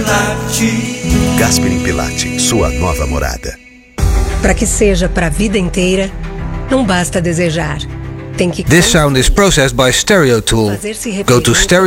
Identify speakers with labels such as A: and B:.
A: Pilate.
B: Gasperim Pilate, sua nova morada.
C: Para que seja para a vida inteira, não basta desejar. Tem que
D: This sound is processed by Stereo Tool.
C: fazer-se
D: Go to
C: repetir.